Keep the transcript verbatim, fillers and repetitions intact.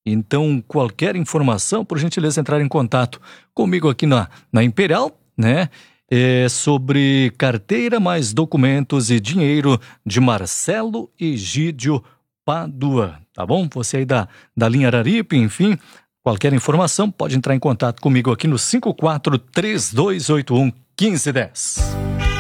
Então, qualquer informação, por gentileza, entrar em contato comigo aqui na, na Imperial, né? É sobre carteira mais documentos e dinheiro de Marcelo Egídio Padua, tá bom? Você aí da, da linha Araripe, enfim, qualquer informação pode entrar em contato comigo aqui no cinco quatro três dois oito um um cinco um zero.